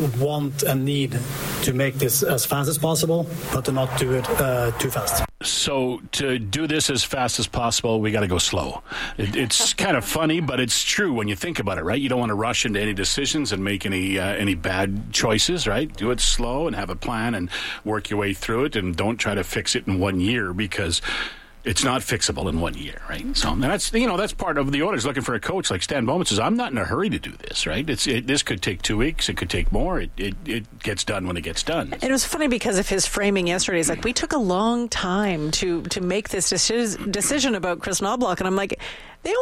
want and need to make this as fast as possible, but to not do it too fast. So to do this as fast as possible, we got to go slow. It's kind of funny, but it's true when you think about it, right? You don't want to rush into any decisions and make any bad choices, right? Do it slow and have a plan and work your way through it, and don't try to fix it in 1 year, because it's not fixable in 1 year, right? So and that's part of the Oilers looking for a coach like Stan Bowman says. I'm not in a hurry to do this, right? This could take 2 weeks. It could take more. It gets done when it gets done. It was funny because of his framing yesterday. He's like, we took a long time to make this decision about Chris Knobloch, and I'm like, they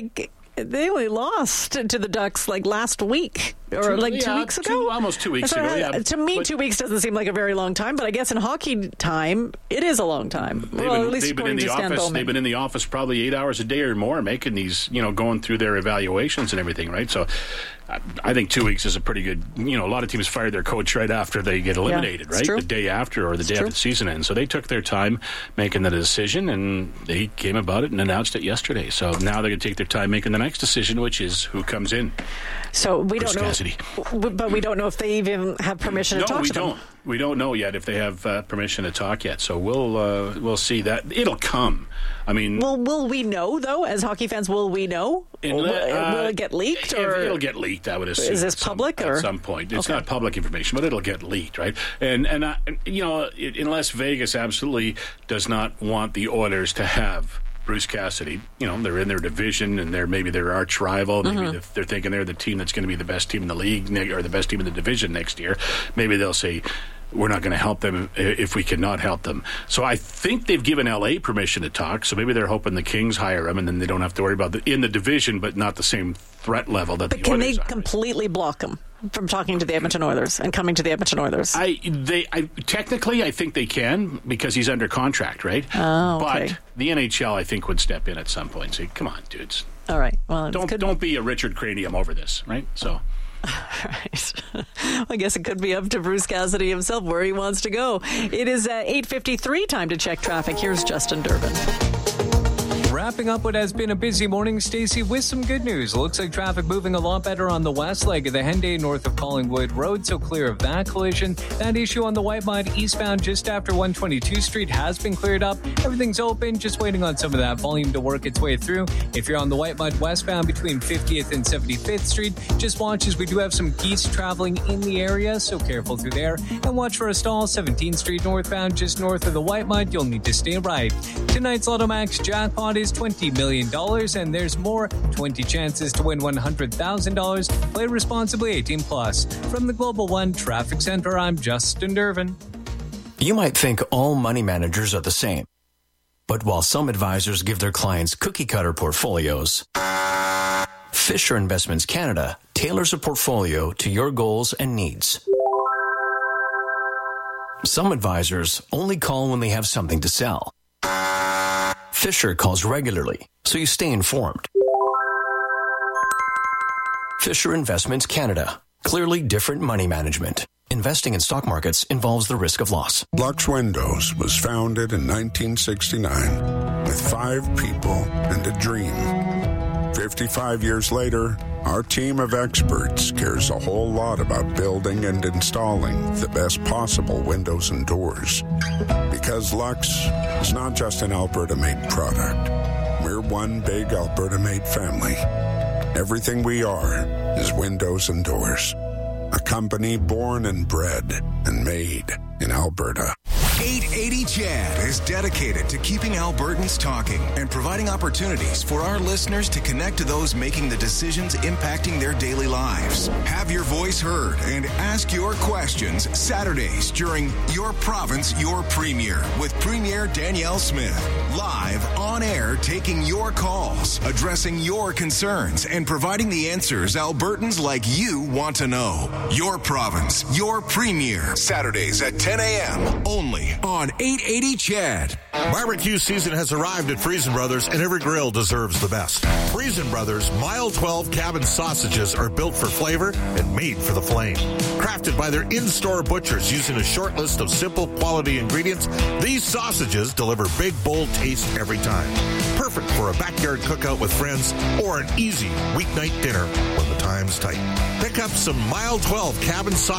only lost to the Ducks like last week or 2 weeks ago. Almost 2 weeks ago, yeah. To me, 2 weeks doesn't seem like a very long time, but I guess in hockey time, it is a long time. They've been in the office. They've been in the office probably 8 hours a day or more, making these, going through their evaluations and everything, right? So I think 2 weeks is a pretty good, a lot of teams fire their coach right after they get eliminated, right? The day after or the day after the season ends. So they took their time making the decision, and they came about it and announced it yesterday. So now they're going to take their time making the next decision, which is who comes in. So we don't know, but we don't know if they even have permission to talk to them. We don't know yet if they have permission to talk yet. So we'll see that. It'll come. I mean, will we know though? As hockey fans, will we know? Will it get leaked? Or it'll get leaked, I would assume. Is this public at some point? It's not public information, but it'll get leaked, right? And unless Vegas absolutely does not want the Oilers to have Bruce Cassidy, they're in their division and they're maybe their arch rival. Maybe they're thinking they're the team that's going to be the best team in the league or the best team in the division next year. Maybe they'll say, we're not going to help them if we cannot help them. So I think they've given LA permission to talk. So maybe they're hoping the Kings hire him, and then they don't have to worry about in the division, but not the same threat level that the Oilers are. But can they completely block him from talking to the Edmonton Oilers and coming to the Edmonton Oilers? Technically, I think they can, because he's under contract, right? Oh, okay. But the NHL, I think, would step in at some point and say, "Come on, dudes. All right. Well, don't be a Richard Cranium over this, right?" So. Right. I guess it could be up to Bruce Cassidy himself where he wants to go. It is 8:53, time to check traffic. Here's Justin Durbin. Wrapping up what has been a busy morning, Stacey, with some good news. Looks like traffic moving a lot better on the west leg of the Henday north of Collingwood Road, so clear of that collision. That issue on the Whitemud eastbound just after 122 Street has been cleared up. Everything's open, just waiting on some of that volume to work its way through. If you're on the Whitemud westbound between 50th and 75th Street, just watch as we do have some geese traveling in the area, so careful through there. And watch for a stall, 17th Street northbound just north of the Whitemud. You'll need to stay right. Tonight's Lotto Max jackpot is $20 million, and there's more. 20 chances to win $100,000. Play responsibly, 18 plus. From the Global One Traffic Center, I'm Justin Durbin. You might think all money managers are the same. But while some advisors give their clients cookie-cutter portfolios, Fisher Investments Canada tailors a portfolio to your goals and needs. Some advisors only call when they have something to sell. Fisher calls regularly, so you stay informed. Fisher Investments Canada. Clearly different money management. Investing in stock markets involves the risk of loss. Lux Windows was founded in 1969 with 5 people and a dream. 55 years later, our team of experts cares a whole lot about building and installing the best possible windows and doors. Because Lux is not just an Alberta-made product. We're one big Alberta-made family. Everything we are is windows and doors. A company born and bred and made in Alberta. 880 CHED is dedicated to keeping Albertans talking and providing opportunities for our listeners to connect to those making the decisions impacting their daily lives. Have your voice heard and ask your questions Saturdays during Your Province, Your Premier with Premier Danielle Smith. Live on air, taking your calls, addressing your concerns, and providing the answers Albertans like you want to know. Your Province, Your Premier. Saturdays at 10 a.m. only on 880 CHED. Barbecue season has arrived at Friesen Brothers, and every grill deserves the best. Friesen Brothers Mile 12 cabin sausages are built for flavor and made for the flame. Crafted by their in-store butchers using a short list of simple quality ingredients, these sausages deliver big, bold taste every time. Perfect for a backyard cookout with friends or an easy weeknight dinner when the time's tight. Pick up some Mile 12 cabin sausages